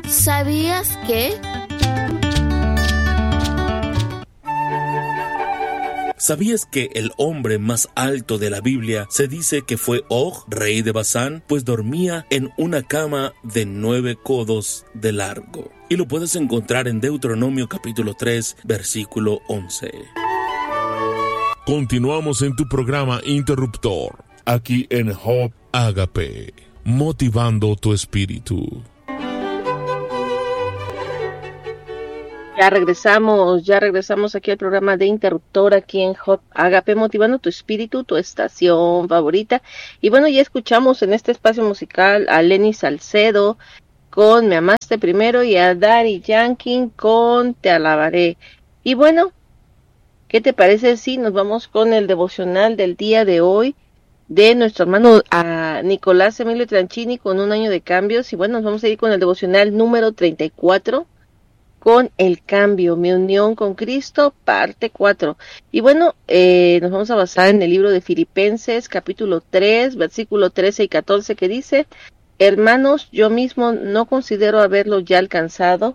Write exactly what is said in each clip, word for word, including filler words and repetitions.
¿Sabías que? ¿Sabías que el hombre más alto de la Biblia se dice que fue Og, rey de Basán, pues dormía en una cama de nueve codos de largo? Y lo puedes encontrar en Deuteronomio capítulo tres, versículo once. Continuamos en tu programa Interruptor, aquí en Hope Agape, motivando tu espíritu. Ya regresamos, ya regresamos aquí al programa de Interruptor, aquí en Hope Agape, motivando tu espíritu, tu estación favorita. Y bueno, ya escuchamos en este espacio musical a Lenny Salcedo con Me Amaste Primero y a Daddy Yankee con Te Alabaré. Y bueno, ¿qué te parece si nos vamos con el devocional del día de hoy de nuestro hermano a Nicolás Emilio Tranchini con un año de cambios? Y bueno, nos vamos a ir con el devocional número treinta y cuatro. Con el cambio, mi unión con Cristo, parte cuatro. Y bueno, eh, nos vamos a basar en el libro de Filipenses, capítulo tres, versículo trece y catorce, que dice: Hermanos, yo mismo no considero haberlo ya alcanzado,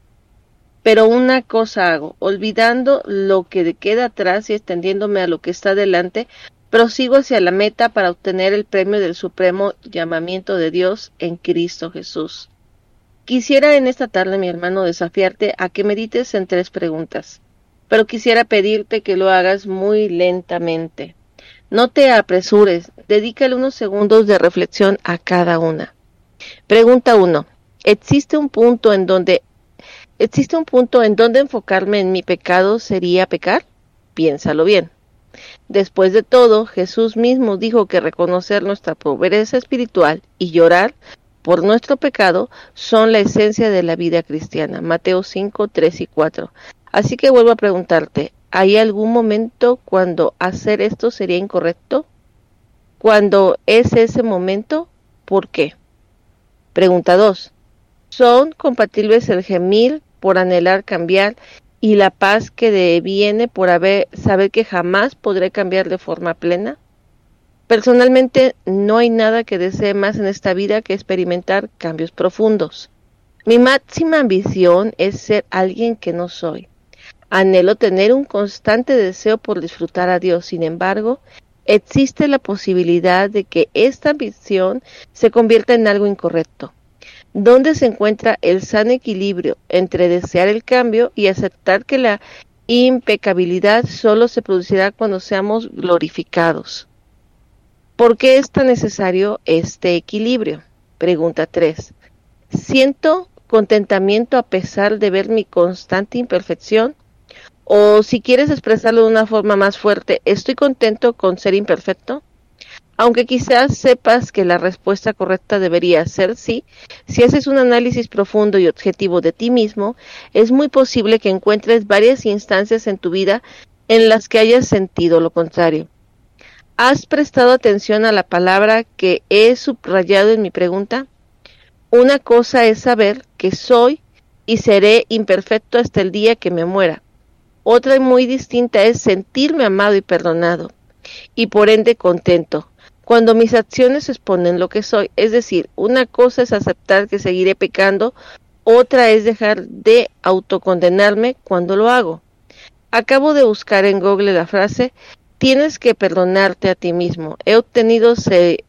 pero una cosa hago, olvidando lo que queda atrás y extendiéndome a lo que está delante, prosigo hacia la meta para obtener el premio del supremo llamamiento de Dios en Cristo Jesús. Quisiera en esta tarde, mi hermano, desafiarte a que medites en tres preguntas, pero quisiera pedirte que lo hagas muy lentamente. No te apresures, dedícale unos segundos de reflexión a cada una. Pregunta uno. ¿Existe un punto en donde existe un punto en donde enfocarme en mi pecado sería pecar? Piénsalo bien. Después de todo, Jesús mismo dijo que reconocer nuestra pobreza espiritual y llorar por nuestro pecado son la esencia de la vida cristiana. Mateo cinco, tres y cuatro. Así que vuelvo a preguntarte, ¿hay algún momento cuando hacer esto sería incorrecto? Cuando es ese momento, ¿por qué? Pregunta dos. ¿Son compatibles el gemir por anhelar cambiar y la paz que deviene por haber, saber que jamás podré cambiar de forma plena? Personalmente, no hay nada que desee más en esta vida que experimentar cambios profundos. Mi máxima ambición es ser alguien que no soy. Anhelo tener un constante deseo por disfrutar a Dios. Sin embargo, existe la posibilidad de que esta ambición se convierta en algo incorrecto. ¿Dónde se encuentra el sano equilibrio entre desear el cambio y aceptar que la impecabilidad solo se producirá cuando seamos glorificados? ¿Por qué es tan necesario este equilibrio? Pregunta tres. ¿Siento contentamiento a pesar de ver mi constante imperfección? O si quieres expresarlo de una forma más fuerte, ¿estoy contento con ser imperfecto? Aunque quizás sepas que la respuesta correcta debería ser sí, si haces un análisis profundo y objetivo de ti mismo, es muy posible que encuentres varias instancias en tu vida en las que hayas sentido lo contrario. ¿Has prestado atención a la palabra que he subrayado en mi pregunta? Una cosa es saber que soy y seré imperfecto hasta el día que me muera. Otra muy distinta es sentirme amado y perdonado, y por ende contento, cuando mis acciones exponen lo que soy. Es decir, una cosa es aceptar que seguiré pecando, otra es dejar de autocondenarme cuando lo hago. Acabo de buscar en Google la frase tienes que perdonarte a ti mismo. He obtenido seis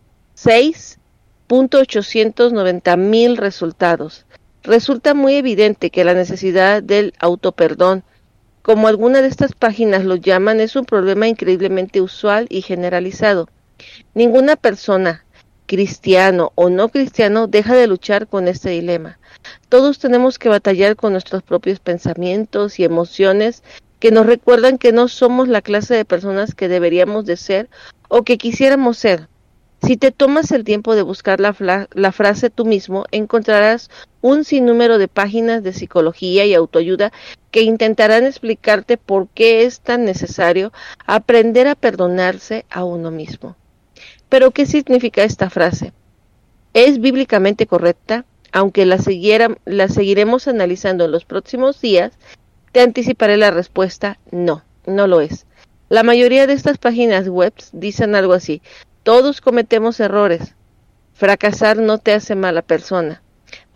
millones ochocientos noventa mil resultados. Resulta muy evidente que la necesidad del autoperdón, como algunas de estas páginas lo llaman, es un problema increíblemente usual y generalizado. Ninguna persona, cristiano o no cristiano, deja de luchar con este dilema. Todos tenemos que batallar con nuestros propios pensamientos y emociones que nos recuerdan que no somos la clase de personas que deberíamos de ser o que quisiéramos ser. Si te tomas el tiempo de buscar la, fla- la frase tú mismo, encontrarás un sinnúmero de páginas de psicología y autoayuda que intentarán explicarte por qué es tan necesario aprender a perdonarse a uno mismo. Pero, ¿qué significa esta frase? ¿Es bíblicamente correcta? Aunque la, siguiera, la seguiremos analizando en los próximos días, te anticiparé la respuesta: no, no lo es. La mayoría de estas páginas web dicen algo así: todos cometemos errores. Fracasar no te hace mala persona.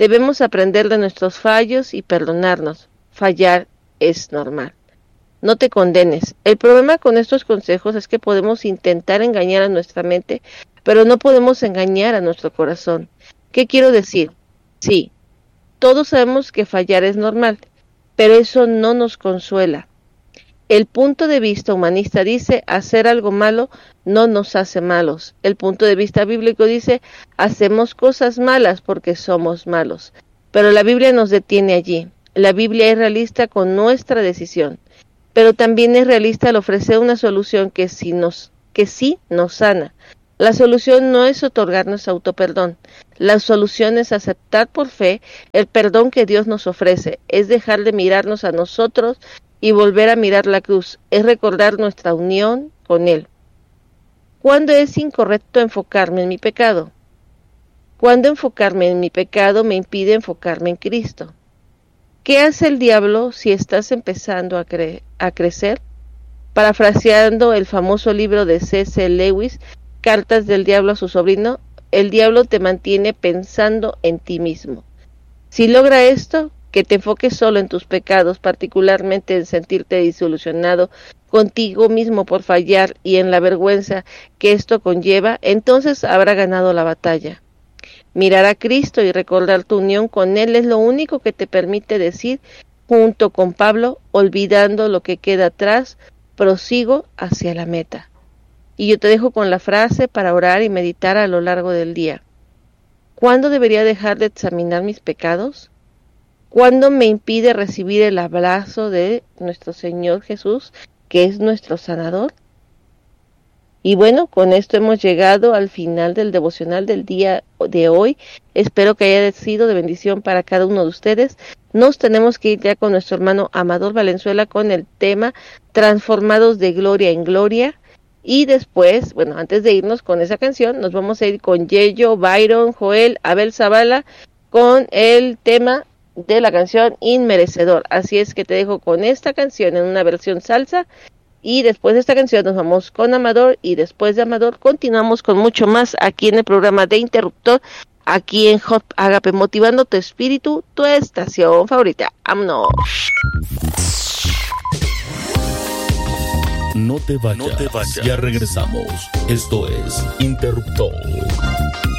Debemos aprender de nuestros fallos y perdonarnos. Fallar es normal. No te condenes. El problema con estos consejos es que podemos intentar engañar a nuestra mente, pero no podemos engañar a nuestro corazón. ¿Qué quiero decir? Sí, todos sabemos que fallar es normal, pero eso no nos consuela. El punto de vista humanista dice, hacer algo malo no nos hace malos. El punto de vista bíblico dice, hacemos cosas malas porque somos malos. Pero la Biblia nos detiene allí. La Biblia es realista con nuestra decisión, pero también es realista al ofrecer una solución que sí nos, que sí nos sana. La solución no es otorgarnos autoperdón. La solución es aceptar por fe el perdón que Dios nos ofrece. Es dejar de mirarnos a nosotros y volver a mirar la cruz. Es recordar nuestra unión con Él. ¿Cuándo es incorrecto enfocarme en mi pecado? ¿Cuándo enfocarme en mi pecado me impide enfocarme en Cristo? ¿Qué hace el diablo si estás empezando a, cre- a crecer? Parafraseando el famoso libro de C S Lewis, Cartas del Diablo a su sobrino, el diablo te mantiene pensando en ti mismo. Si logra esto, que te enfoques solo en tus pecados, particularmente en sentirte desilusionado contigo mismo por fallar y en la vergüenza que esto conlleva, entonces habrá ganado la batalla. Mirar a Cristo y recordar tu unión con Él es lo único que te permite decir, junto con Pablo, olvidando lo que queda atrás, prosigo hacia la meta. Y yo te dejo con la frase para orar y meditar a lo largo del día. ¿Cuándo debería dejar de examinar mis pecados? ¿Cuándo me impide recibir el abrazo de nuestro Señor Jesús, que es nuestro sanador? Y bueno, con esto hemos llegado al final del devocional del día de hoy. Espero que haya sido de bendición para cada uno de ustedes. Nos tenemos que ir ya con nuestro hermano Amador Valenzuela con el tema Transformados de Gloria en Gloria. Y después, bueno, antes de irnos con esa canción, nos vamos a ir con Yeyo, Byron, Joel, Abel Zavala, con el tema de la canción Inmerecedor. Así es que te dejo con esta canción en una versión salsa. Y después de esta canción nos vamos con Amador y después de Amador continuamos con mucho más aquí en el programa de Interruptor, aquí en Hop Agape, motivando tu espíritu, tu estación favorita. ¡Vámonos! No te vayas, no te vayas. Ya regresamos. Esto es Interruptor.